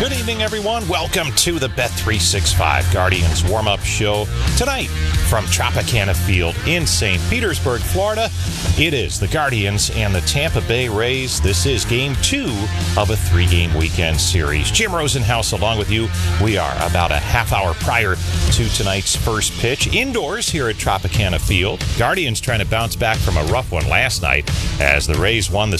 Good evening, everyone. Welcome to the Bet365 Guardians warm-up show tonight from Tropicana Field in St. Petersburg, Florida. It is the Guardians and the Tampa Bay Rays. This is Game 2 of a 3-game weekend series. Jim Rosenhaus along with you. We are about a half hour prior to tonight's first pitch indoors here at Tropicana Field. Guardians trying to bounce back from a rough one last night as the Rays won the